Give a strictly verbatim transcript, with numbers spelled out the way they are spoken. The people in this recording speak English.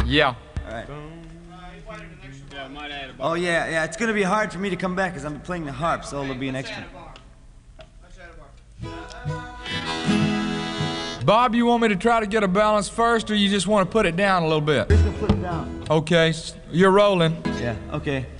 Yeah. All right. Oh yeah, yeah. It's gonna be hard for me to come back because I'm playing the harp, so it'll be an extra. Bob, you want me to try to get a balance first, or you just want to put it down a little bit? Just gonna put it down. Okay, you're rolling. Yeah. Okay.